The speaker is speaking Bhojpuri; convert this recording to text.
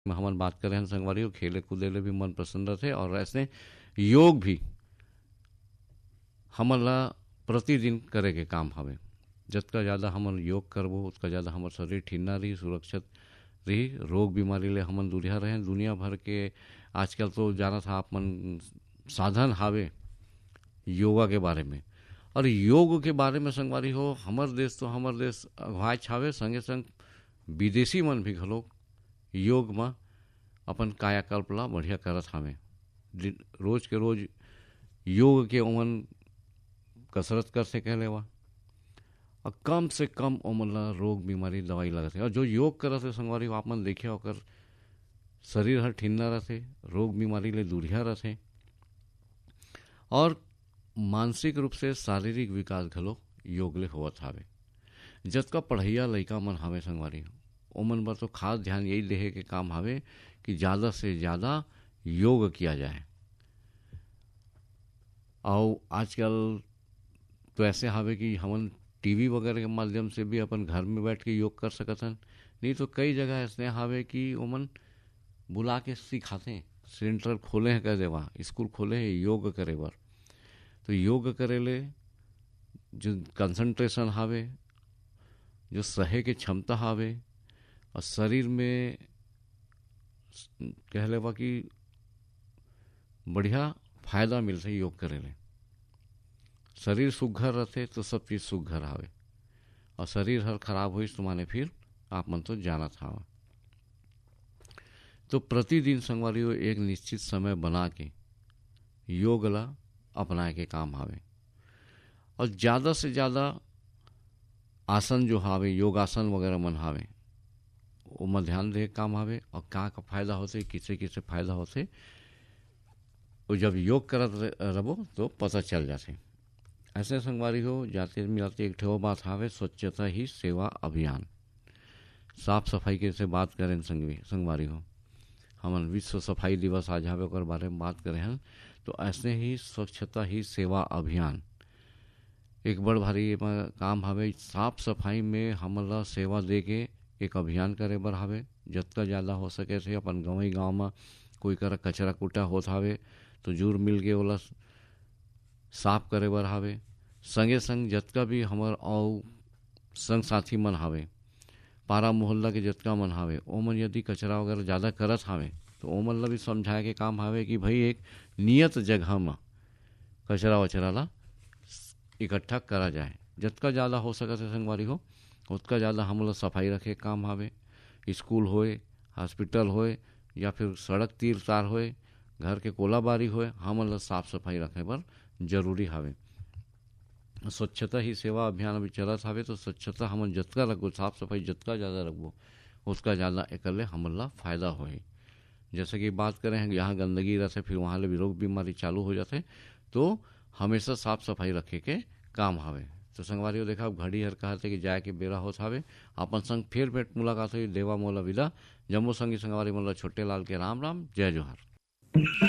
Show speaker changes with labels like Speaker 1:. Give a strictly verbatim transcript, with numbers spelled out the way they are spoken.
Speaker 1: में हमन बात करे हैं संगवारी हो, खेले कूदे ले भी मन पसंद रथे और ऐसे योग भी हमन ला प्रतिदिन करे के काम हवे। जितना ज़्यादा हमन योग करबो उतना ज़्यादा हमार शरीर ठीन्ना रही, सुरक्षित रही, रोग बीमारी ले हमन दूरिया रहें। दुनिया भर के आजकल तो जाना था आप मन साधन हावे योगा के बारे में, और योग के बारे में संगवारी हो हमर देश तो हमर देश अगवाए छावे, संगे संग विदेशी मन भी घलो योग में अपन कायाकल्प ला बढ़िया करत हावे। रोज के रोज योग के ओमन कसरत कर से कह लेवा और कम से कम ओमन ला रोग बीमारी दवाई लगत है। और जो योग करत है संगवारी आप मन देखे ओकर शरीर हर ठिन्ना रहते, रोग बीमारी ले दूरिया रहते और मानसिक रूप से शारीरिक विकास घलो योग ले होवत हावे। जतका पढ़ैया लइका मन हावे संगवारी ओमन बर तो खास ध्यान यही देहे के काम हावे कि ज़्यादा से ज़्यादा योग किया जाए। और आजकल तो ऐसे हावे कि हमन टीवी वगैरह के माध्यम से भी अपन घर में बैठ के योग कर सकत हन, नहीं तो कई जगह ऐसे हावे कि ओमन बुला के सिखाते, सेंटर खोले हैं कह देवा, स्कूल खोले हैं योग करे बर। तो योग करे ले जो कंसंट्रेशन हावे, जो सहे के क्षमता हावे और शरीर में कह लेवा कि बढ़िया फायदा मिलता योग करे ले। शरीर सुघर रहते तो सब चीज़ सुघर हावे, और शरीर हर खराब हुई तो माने फिर आप मन तो जाना था। तो प्रतिदिन संगवारी एक निश्चित समय बना के योग ला अपनाए के काम हावे, और ज़्यादा से ज़्यादा आसन जो हावे योगासन वगैरह मन हावे वो में ध्यान दे काम हावे। और क्या का फायदा होते, किसे किसे फायदा होते, वो जब योग करत रहो तो पता चल जाते। ऐसे संगवारी हो जाते मिलाते एक ठो बात हावे, स्वच्छता ही सेवा अभियान। साफ सफाई के से बात करें संगवी संगवारी हो, हमन विश्व सफाई दिवस आज हावे ओकर बारे में बात करें हैं। तो ऐसे ही स्वच्छता ही सेवा अभियान एक बड़ भारी काम हावे। साफ सफाई में हमन ला सेवा दे के एक अभियान करे बर हावे। जितना ज़्यादा हो सके थे अपन गाँव ही गाँव में कोई कर कचरा कुटा होत हावे तो जरूर मिल के ओला साफ करे बर हावे। संगे संग जतका भी हमर और संग साथी मन हावे, पारा मोहल्ला के जतका मन हावे, ओमन यदि कचरा वगैरह ज़्यादा करत हावे तो ओमन ला भी समझाए के काम हावे कि भाई एक नियत जगह में कचरा वचरा ला इकट्ठा करा जाए। जितना ज़्यादा हो सकत है संगवारी हो उतना ज़्यादा हम लोग सफाई रखे काम हावे। स्कूल होए, हॉस्पिटल होए या फिर सड़क तीर तार होए, घर के कोलाबारी होए, हम लोग साफ सफाई रखे बर जरूरी हावे। स्वच्छता ही सेवा अभियान अभी चलत हावे, तो स्वच्छता हमन जतका रखबो, साफ सफाई जतका ज़्यादा रखबो उसका ज़्यादा एकले हमन ला फायदा होए। जैसे कि बात करें हैं यहाँ गंदगी रहते फिर वहाँ ले भी रोग बीमारी चालू हो जाते, तो हमेशा साफ सफाई रखे के काम हावे। तो संगवारी देखा घड़ी हर कहते कि जाए के बेरा होत हावे, अपन संग फिर भेंट मुलाकात हुई। देवा मोला विदा, जम्मू संगी संगवारी मोला छोटे लाल के राम राम, जय जोहार।